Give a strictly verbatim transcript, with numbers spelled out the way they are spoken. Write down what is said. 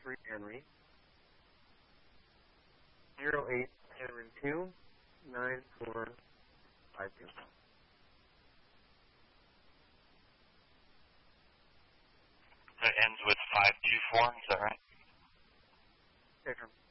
three Henry, zero eight seven two nine four five two. That ends with five two four, is that right? Affirm.